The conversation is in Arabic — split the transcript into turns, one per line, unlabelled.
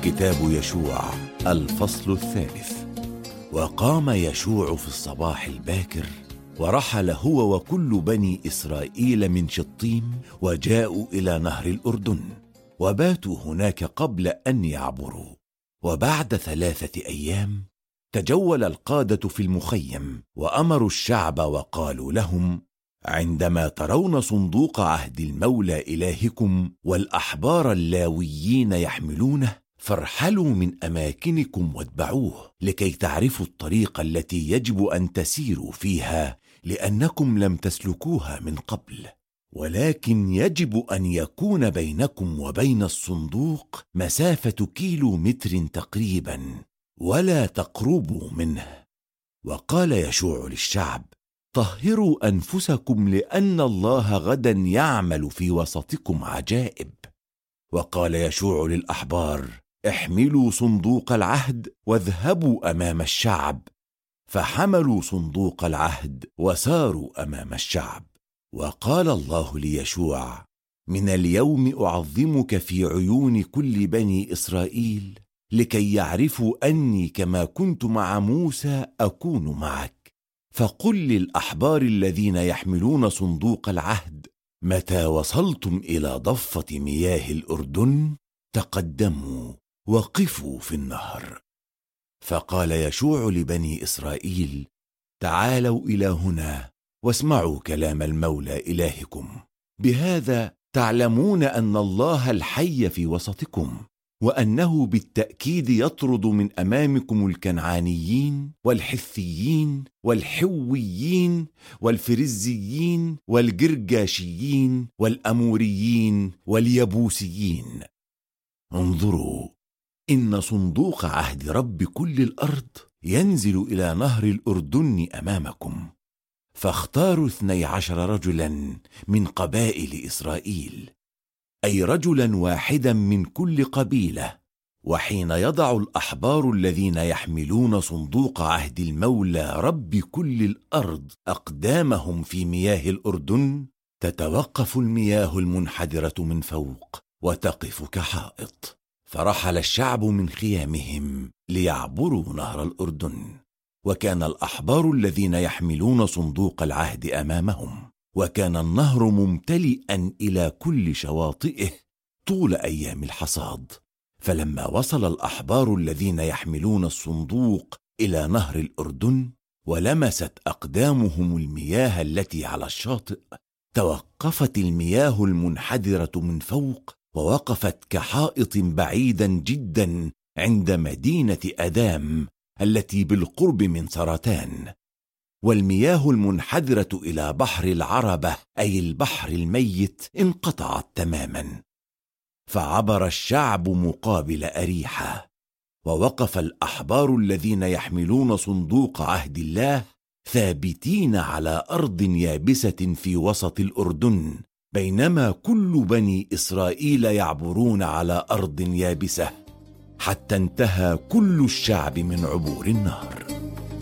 كتاب يشوع الفصل 3. وقام يشوع في الصباح الباكر، ورحل هو وكل بني إسرائيل من شطيم، وجاءوا إلى نهر الأردن، وباتوا هناك قبل أن يعبروا. وبعد 3 أيام تجول القادة في المخيم، وأمروا الشعب وقالوا لهم: عندما ترون صندوق عهد المولى إلهكم والأحبار اللاويين يحملونه، فارحلوا من أماكنكم واتبعوه، لكي تعرفوا الطريق التي يجب أن تسيروا فيها، لأنكم لم تسلكوها من قبل. ولكن يجب أن يكون بينكم وبين الصندوق مسافة 1 كيلومتر تقريبا، ولا تقربوا منه. وقال يشوع للشعب: طهروا أنفسكم، لأن الله غدا يعمل في وسطكم عجائب. وقال يشوع للأحبار: احملوا صندوق العهد واذهبوا أمام الشعب. فحملوا صندوق العهد وساروا أمام الشعب. وقال الله ليشوع: من اليوم أعظمك في عيون كل بني إسرائيل، لكي يعرفوا أني كما كنت مع موسى أكون معك. فقل للأحبار الذين يحملون صندوق العهد: متى وصلتم إلى ضفة مياه الأردن، تقدموا وقفوا في النهر. فقال يشوع لبني إسرائيل: تعالوا إلى هنا واسمعوا كلام المولى إلهكم. بهذا تعلمون أن الله الحي في وسطكم، وأنه بالتأكيد يطرد من أمامكم الكنعانيين والحثيين والحويين والفرزيين والجرجاشيين والأموريين واليبوسيين. انظروا، إن صندوق عهد رب كل الأرض ينزل إلى نهر الأردن أمامكم. فاختاروا 12 رجلا من قبائل إسرائيل، أي رجلا واحدا من كل قبيلة. وحين يضع الأحبار الذين يحملون صندوق عهد المولى رب كل الأرض أقدامهم في مياه الأردن، تتوقف المياه المنحدرة من فوق وتقف كحائط. فرحل الشعب من خيامهم ليعبروا نهر الأردن، وكان الأحبار الذين يحملون صندوق العهد أمامهم، وكان النهر ممتلئا إلى كل شواطئه طول أيام الحصاد. فلما وصل الأحبار الذين يحملون الصندوق إلى نهر الأردن، ولمست أقدامهم المياه التي على الشاطئ، توقفت المياه المنحدرة من فوق، ووقفت كحائط بعيدا جدا عند مدينة أدام التي بالقرب من سرتان. والمياه المنحدرة إلى بحر العربة، أي البحر الميت، انقطعت تماما. فعبر الشعب مقابل أريحة، ووقف الأحبار الذين يحملون صندوق عهد الله ثابتين على أرض يابسة في وسط الأردن، بينما كل بني إسرائيل يعبرون على أرض يابسة، حتى انتهى كل الشعب من عبور النهر.